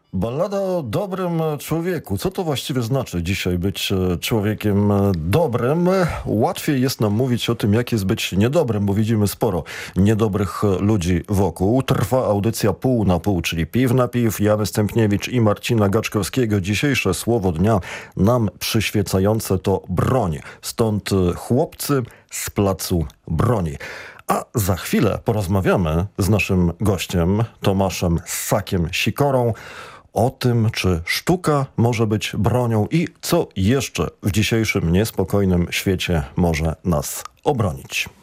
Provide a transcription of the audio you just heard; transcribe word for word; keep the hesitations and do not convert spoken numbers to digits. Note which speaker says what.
Speaker 1: Ballada o dobrym człowieku. Co to właściwie znaczy dzisiaj być człowiekiem dobrym? Łatwiej jest nam mówić o tym, jak jest być niedobrym, bo widzimy sporo niedobrych ludzi wokół. Trwa audycja Pół na Pół, czyli Piw na Piw. Jany Stępniewicz i Marcina Gaczkowskiego. Dzisiejsze słowo dnia nam przyświecające to broń. Stąd chłopcy z placu broni. A za chwilę porozmawiamy z naszym gościem, Tomaszem Ssakiem Sikorą, o tym, czy sztuka może być bronią i co jeszcze w dzisiejszym niespokojnym świecie może nas obronić.